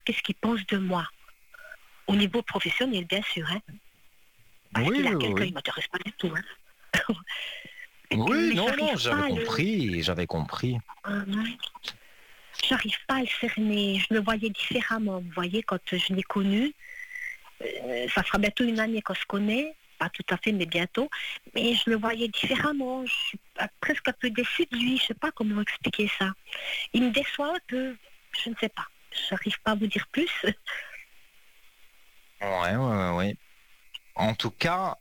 qu'est-ce qu'il pense de moi. Au niveau professionnel, bien sûr. Hein. Parce Oui, qu'il a oui, quelqu'un, il oui. ne m'intéresse pas du tout. Hein. Oui, Mais non, non, j'arrive j'avais pas à le... compris, j'avais compris. J'arrive pas à le cerner. Je le voyais différemment. Vous voyez, quand je l'ai connu, ça fera bientôt une année qu'on se connaît. Pas tout à fait, mais bientôt. Mais je le voyais différemment. Je suis presque un peu déçue de lui. Je ne sais pas comment expliquer ça. Il me déçoit un peu. Je ne sais pas. Je n'arrive pas à vous dire plus. Ouais, ouais, ouais, ouais. En tout cas,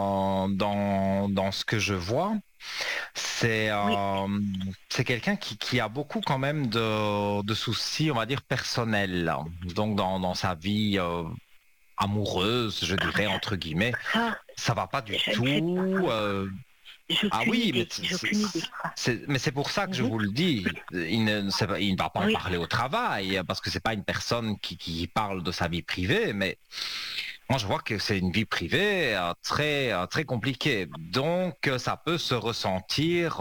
dans ce que je vois, c'est Oui. c'est quelqu'un qui a beaucoup quand même de soucis, on va dire, personnels. Donc dans sa vie amoureuse, je dirais, entre guillemets, Ça, ça va pas du je ne sais pas. tout. Alors, j'ai Ah aucune oui, mais idée. J'ai aucune idée. mais c'est pour ça que je Mhm. vous le dis. Il ne va pas en Oui. parler au travail parce que c'est pas une personne qui parle de sa vie privée, mais moi je vois que c'est une vie privée très compliquée. Donc ça peut se ressentir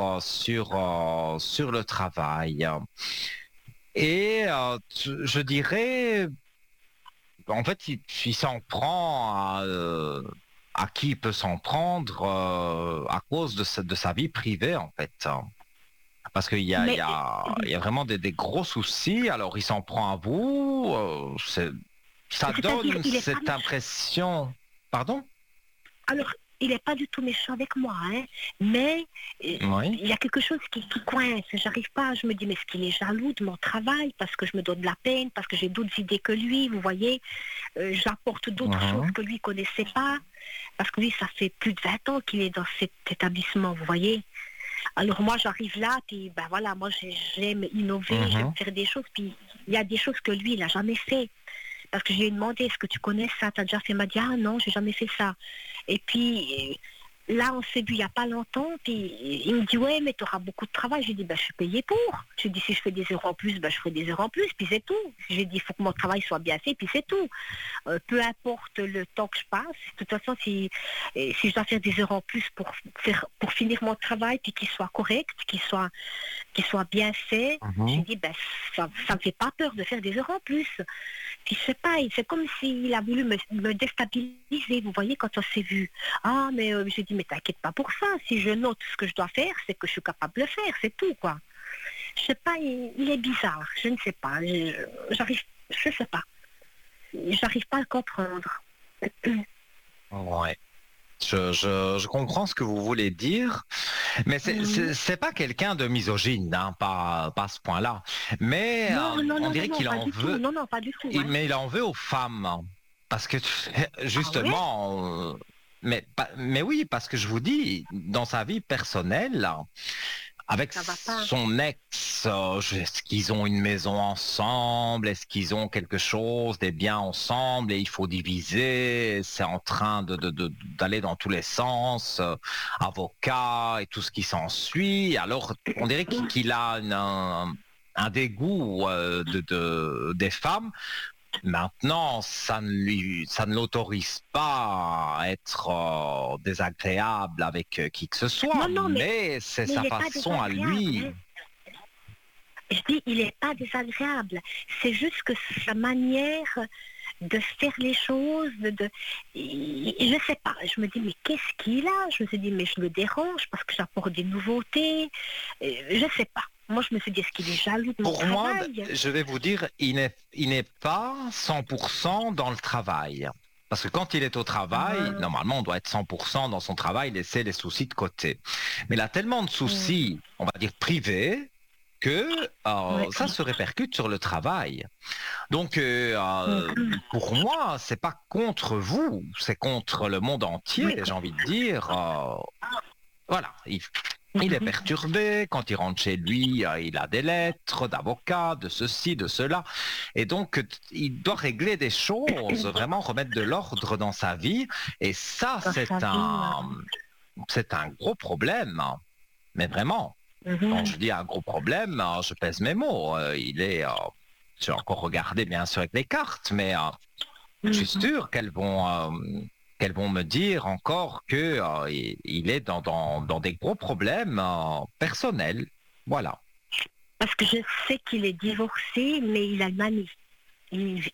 sur le travail. Et je dirais, en fait, il s'en prend à qui il peut s'en prendre à cause de sa vie privée, en fait. Parce qu'il y a, il y Mais a, il y a vraiment des gros soucis, alors il s'en prend à vous. Ça c'est-à-dire, donne il est pas cette impression. Pardon? alors, il n'est pas du tout méchant avec moi, hein, mais Oui. il y a quelque chose qui coince. J'arrive pas, je me dis, mais est-ce qu'il est jaloux de mon travail parce que je me donne de la peine, parce que j'ai d'autres idées que lui, vous voyez, j'apporte d'autres choses Mhm. que lui ne connaissait pas, parce que lui, ça fait plus de 20 ans qu'il est dans cet établissement, vous voyez. Alors moi, j'arrive là, puis ben voilà, moi, j'aime innover, j'aime Mhm. faire des choses, puis il y a des choses que lui, il n'a jamais fait. Parce que je lui ai demandé, est-ce que tu connais ça? Tu as déjà fait? Il m'a dit, ah non, j'ai jamais fait ça. Et puis, là, on s'est vu il n'y a pas longtemps, puis il me dit, ouais, mais tu auras beaucoup de travail. J'ai dit, ben, je suis payée pour. J'ai dit, si je fais des heures en plus, ben, je ferai des heures en plus, puis c'est tout. J'ai dit, il faut que mon travail soit bien fait, puis c'est tout. Peu importe le temps que je passe, de toute façon, si je dois faire des heures en plus pour finir mon travail, puis qu'il soit correct, qu'il soit bien fait, j'ai Mhm. dit, ben, ça ne me fait pas peur de faire des heures en plus. Puis je sais pas, c'est comme s'il a voulu me déstabiliser, vous voyez, quand on s'est vu. Ah, mais j'ai dit, mais t'inquiète pas pour ça. Si je note ce que je dois faire, c'est que je suis capable de le faire, c'est tout, quoi. Je sais pas, il est bizarre, je ne sais pas. Je sais pas. J'arrive pas à le comprendre. Ouais. Je comprends ce que vous voulez dire, mais Mhm. c'est pas quelqu'un de misogyne, hein, pas à ce point-là. Mais Non, non, on non, non, dirait non, qu'il pas en du tout. veut, Non, non, pas du tout, hein. mais il en veut aux femmes. Parce que Ah ouais? justement, mais oui, parce que je vous dis, dans sa vie personnelle, avec Ça va pas. son ex, est-ce qu'ils ont une maison ensemble? Est-ce qu'ils ont quelque chose, des biens ensemble et il faut diviser? C'est en train d'aller dans tous les sens, avocat et tout ce qui s'ensuit. Alors, on dirait qu'il a un dégoût des femmes. Maintenant, ça ne l'autorise pas à être désagréable avec qui que ce soit, Non, non, mais c'est mais sa il n'est pas façon à désagréable, lui. hein. Je dis, il n'est pas désagréable. C'est juste que sa manière de faire les choses, je ne sais pas. Je me dis, mais qu'est-ce qu'il a? Je me suis dit, mais je le dérange parce que j'apporte des nouveautés. Je ne sais pas. Moi, je me suis dit, est-ce qu'il est jaloux de mon Pour moi, travail? je vais vous dire, il n'est pas 100% dans le travail. Parce que quand il est au travail, Ah, normalement, on doit être 100% dans son travail, laisser les soucis de côté. Mais il a tellement de hum, soucis, on va dire privés, que ouais, ça se répercute sur le travail. Donc, hum, pour moi, c'est pas contre vous, c'est contre le monde entier, oui, j'ai envie de dire. Voilà, il est mhm, perturbé. Quand il rentre chez lui, il a des lettres d'avocat, de ceci, de cela. Et donc, il doit régler des choses, vraiment remettre de l'ordre dans sa vie. Et ça, dans sa vie. c'est un gros problème. Mais vraiment, quand Mhm, je dis un gros problème, je pèse mes mots. J'ai encore regardé bien sûr avec les cartes, mais je suis mhm. sûr qu'elles vont me dire encore que il est dans des gros problèmes personnels. Voilà. Parce que je sais qu'il est divorcé, mais il a une amie.